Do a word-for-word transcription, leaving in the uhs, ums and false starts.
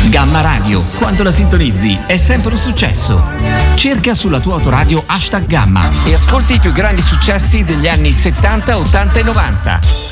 Gamma Radio, quando la sintonizzi è sempre un successo. Cerca sulla tua autoradio hashtag Gamma e ascolti i più grandi successi degli anni settanta, ottanta e novanta.